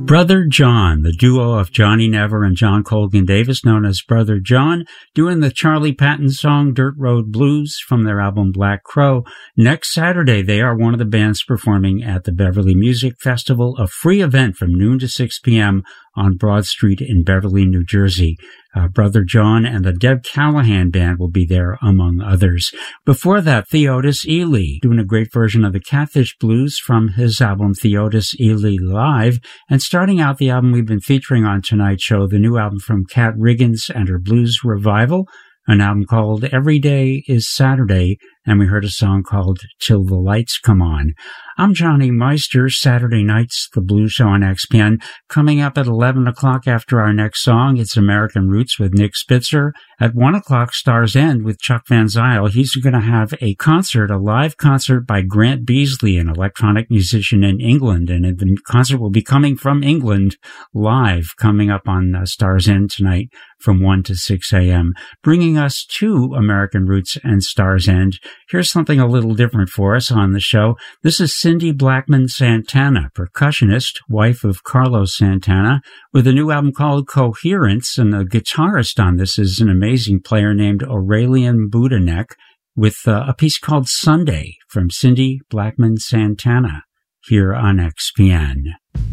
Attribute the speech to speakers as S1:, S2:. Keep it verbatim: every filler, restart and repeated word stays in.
S1: Brother John, the duo of Johnny Never and John Colgan Davis, known as Brother John, doing the Charlie Patton song Dirt Road Blues from their album Black Crow. Next Saturday, they are one of the bands performing at the Beverly Music Festival, a free event from noon to six p.m. on Broad Street in Beverly, New Jersey. Uh, Brother John and the Deb Callahan Band will be there, among others. Before that, Theodis Ealey, doing a great version of the Catfish Blues from his album Theodis Ealey Live. And starting out the album we've been featuring on tonight's show, the new album from Kat Riggins and her Blues Revival, an album called Every Day is Saturday, and we heard a song called Till the Lights Come On. I'm Johnny Meister. Saturday nights, the Blues Show on X P N. Coming up at eleven o'clock after our next song, it's American Roots with Nick Spitzer. At one o'clock, Stars End with Chuck Van Zyl. He's going to have a concert, a live concert by Grant Beasley, an electronic musician in England. And the concert will be coming from England live, coming up on uh, Stars End tonight from one to six a.m. Bringing us to American Roots and Stars End. Here's something a little different for us on the show. This is Cindy Blackman Santana, percussionist, wife of Carlos Santana, with a new album called Coherence, and the guitarist on this is an amazing player named Aurelian Budanek, with uh, a piece called Sunday from Cindy Blackman Santana here on X P N.